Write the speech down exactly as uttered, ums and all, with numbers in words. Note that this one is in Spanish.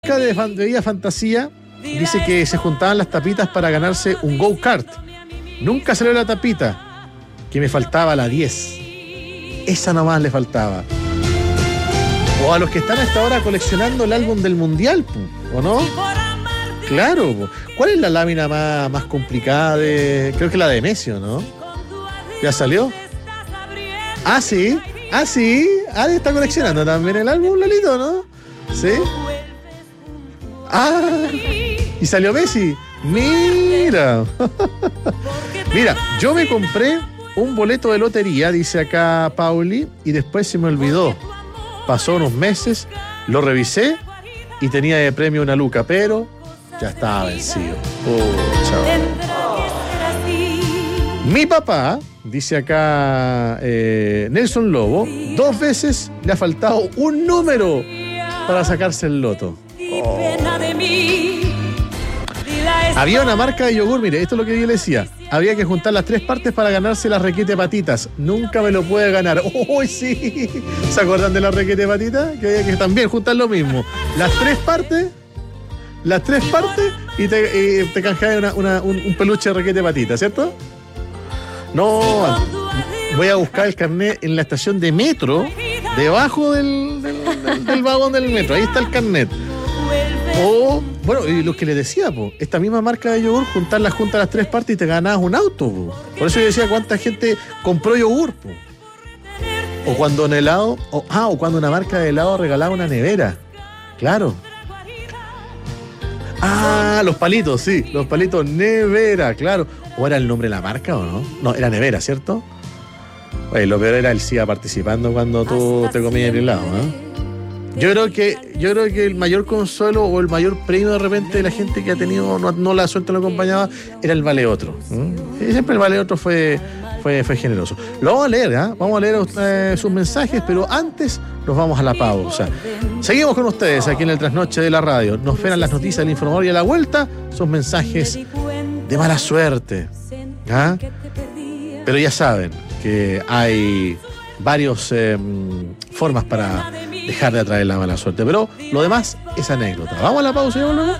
De, fan, de Vida Fantasía dice que se juntaban las tapitas para ganarse un go-kart. Nunca salió la tapita, que me faltaba la diez. Esa nomás le faltaba. O a los que están hasta ahora coleccionando el álbum del Mundial, ¿o no? Claro. ¿Cuál es la lámina más, más complicada de...? Creo que la de Messi, ¿no? ¿Ya salió? Ah, sí. Ah, sí. Ah, está coleccionando también el álbum, Lolito, ¿no? Sí. Ah, y salió Messi. Mira. Mira, yo me compré un boleto de lotería, dice acá Pauli, y después se me olvidó. Pasó unos meses, lo revisé y tenía de premio una luca, pero ya estaba vencido. Oh, chaval. Mi papá, dice acá eh, Nelson Lobo, dos veces le ha faltado un número para sacarse el loto. Oh. Había una marca de yogur, mire, esto es lo que yo le decía. Había que juntar las tres partes para ganarse las requete patitas. Nunca me lo puede ganar. ¡Oh, sí! ¿Se acuerdan de la requete patitas? Que había que también juntar lo mismo. Las tres partes, las tres partes y te, y te canjeas una, una, un, un peluche de requete patitas, ¿cierto? No, voy a buscar el carnet en la estación de metro, debajo del, del, del, del vagón del metro. Ahí está el carnet. O, bueno, y lo que les decía, po, esta misma marca de yogur, juntarlas juntas las tres partes y te ganabas un auto, po. Por eso yo decía cuánta gente compró yogur, po. O cuando en helado, o, ah, o cuando una marca de helado regalaba una nevera. Claro. Ah, los palitos, sí, los palitos nevera, claro. ¿O era el nombre de la marca o no? No, era nevera, ¿cierto? Oye, lo peor era el S I A participando cuando tú te comías el helado, ¿no? Yo creo que yo creo que el mayor consuelo o el mayor premio de repente de la gente que ha tenido no, no la suerte lo acompañaba era el vale otro. ¿Mm? Y siempre el vale otro fue, fue, fue generoso. Lo vamos a leer, ¿eh? Vamos a leer eh, sus mensajes, pero antes nos vamos a la pausa. Seguimos con ustedes aquí en el Trasnoche de la Radio. Nos esperan las noticias del informador y a la vuelta sus mensajes de mala suerte. ¿Ah? Pero ya saben que hay varias eh, formas para dejar de atraer la mala suerte. Pero lo demás es anécdota. Vamos a la pausa y volvemos.